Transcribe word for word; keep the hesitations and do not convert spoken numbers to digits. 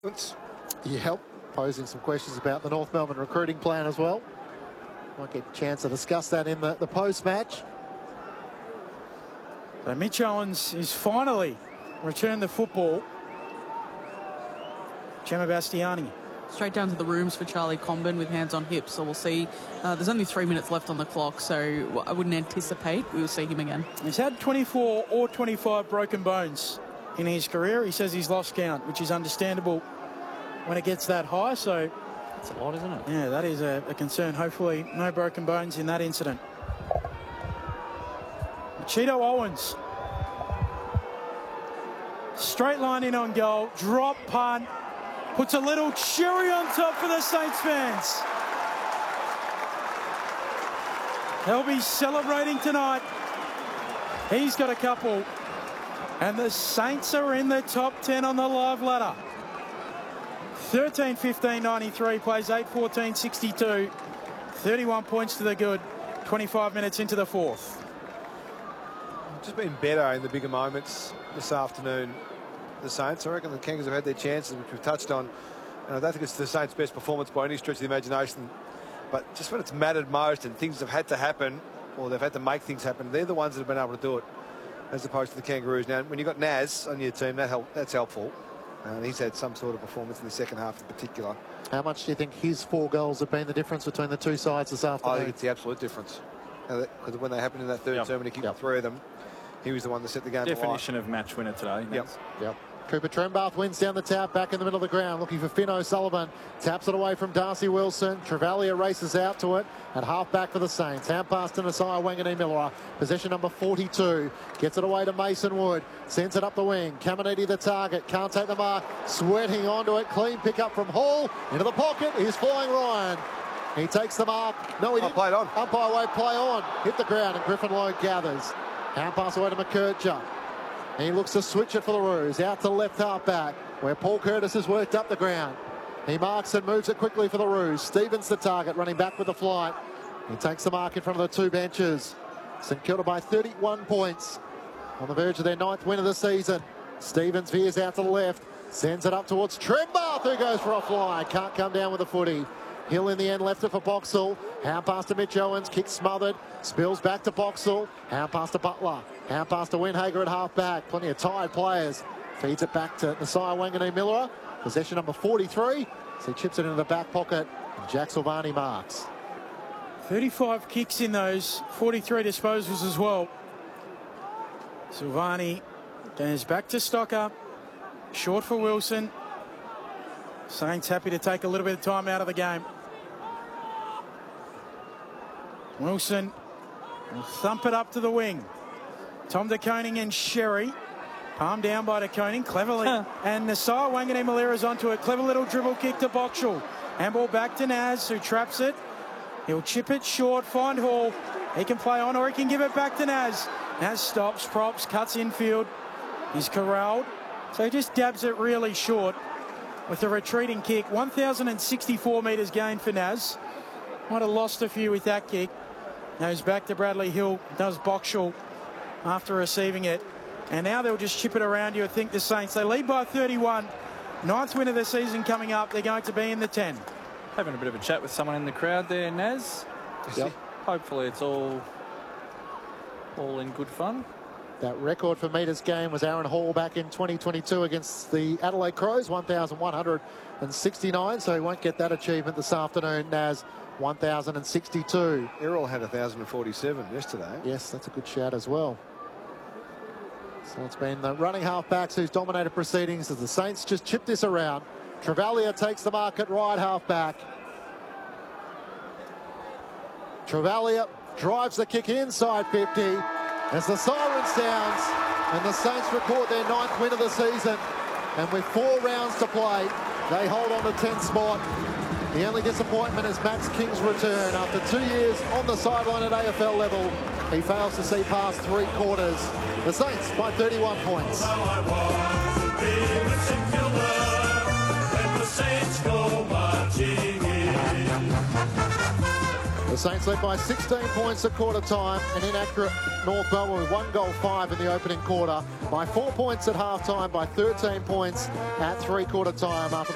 Yep, posing some questions about the North Melbourne recruiting plan as well. Might get a chance to discuss that in the, the post-match. So Mitch Owens is finally returned the football. Gemma Bastiani. Straight down to the rooms for Charlie Comben with hands on hips, so we'll see. Uh, there's only three minutes left on the clock, so I wouldn't anticipate we will see him again. He's had twenty-four or twenty-five broken bones in his career. He says he's lost count, which is understandable when it gets that high. So that's a lot, isn't it? Yeah, that is a, a concern. Hopefully no broken bones in that incident. Cheeto Owens. Straight line in on goal. Drop punt. Puts a little cherry on top for the Saints fans. They'll be celebrating tonight. He's got a couple. And the Saints are in the top ten on the live ladder. thirteen fifteen ninety-three, plays eight fourteen sixty-two. thirty-one points to the good. twenty-five minutes into the fourth. Just been better in the bigger moments this afternoon, the Saints. I reckon the Kangaroos have had their chances, which we've touched on. And I don't think it's the Saints' best performance by any stretch of the imagination. But just when it's mattered most and things have had to happen, or they've had to make things happen, they're the ones that have been able to do it, as opposed to the Kangaroos. Now, when you've got Naz on your team, that help, that's helpful. And he's had some sort of performance in the second half in particular. How much do you think his four goals have been the difference between the two sides this afternoon? I think it's the absolute difference. Because when they happened in that third yep. term, when he kicked yep. three of them, he was the one that set the game. Definition of match winner today. Yep. Yep. Cooper Trembath wins down the tap, back in the middle of the ground, looking for Finn O'Sullivan. Taps it away from Darcy Wilson. Travalia races out to it at half-back for the Saints. Hand pass to Nasiah Wanganeen-Milera. Possession number forty-two. Gets it away to Mason Wood. Sends it up the wing. Caminiti the target. Can't take the mark. Sweating onto it. Clean pick up from Hall. Into the pocket. Here's Flying Ryan. He takes the mark. No, he didn't. Played on. Umpire way play on. Hit the ground and Griffin Lowe gathers. Hand pass away to McKercher. He looks to switch it for the Roos. Out to left half back, where Paul Curtis has worked up the ground. He marks and moves it quickly for the Roos. Stevens the target, running back with the flight. He takes the mark in front of the two benches. St Kilda by thirty-one points. On the verge of their ninth win of the season. Stevens veers out to the left. Sends it up towards Trembath, who goes for a fly. Can't come down with the footy. Hill in the end left it for Boxall. Hand pass to Mitch Owens. Kick smothered. Spills back to Boxall. Hand pass to Butler. Hand pass to Windhager at half back. Plenty of tired players. Feeds it back to Nasiah Wanganeen-Milera. Possession number forty-three. So he chips it into the back pocket. And Jack Silvani marks. thirty-five kicks in those. forty-three disposals as well. Silvani goes back to Stocker. Short for Wilson. Saints happy to take a little bit of time out of the game. Wilson will thump it up to the wing. Tom De Koning and Sherry. Palm down by De Koning, cleverly. Huh. And Nasiah Wanganeen-Milera is onto it. Clever little dribble kick to Boxall. Handball back to Naz, who traps it. He'll chip it short, find Hall. He can play on, or he can give it back to Naz. Naz stops, props, cuts infield. He's corralled. So he just dabs it really short with a retreating kick. one thousand sixty-four metres gained for Naz. Might have lost a few with that kick. Goes back to Bradley Hill, does Boxall after receiving it. And now they'll just chip it around you. I think the Saints, they lead by thirty-one. Ninth win of the season coming up. They're going to be in the ten. Having a bit of a chat with someone in the crowd there, Naz. Yep. Hopefully it's all, all in good fun. That record for metres game was Aaron Hall back in twenty twenty-two against the Adelaide Crows, one thousand one hundred sixty-nine, so he won't get that achievement this afternoon. Naz, one thousand sixty-two. Errol had one thousand forty-seven yesterday. Yes, that's a good shout as well. So it's been the running half-backs who's dominated proceedings as the Saints just chip this around. Travalia takes the mark at right half-back. Travalia drives the kick inside fifty. As the siren sounds and the Saints record their ninth win of the season, and with four rounds to play, they hold on to tenth spot. The only disappointment is Max King's return. After two years on the sideline at A F L level, he fails to see past three quarters. The Saints by thirty-one points. The Saints led by sixteen points at quarter time. An inaccurate North Melbourne with one goal five in the opening quarter. By four points at half time, by thirteen points at three quarter time after the